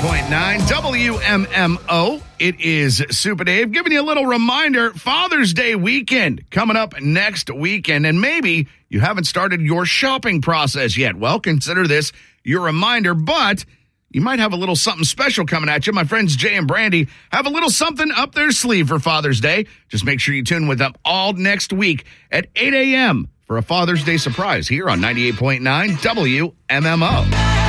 98.9 WMMO. It is Super Dave giving you a little reminder. Father's Day weekend coming up next weekend, and maybe you haven't started your shopping process yet. Well, consider this your reminder, but you might have a little something special coming at you. My friends Jay and Brandy have a little something up their sleeve for Father's Day. Just make sure you tune with them all next week at 8 a.m. for a Father's Day surprise here on 98.9 WMMO.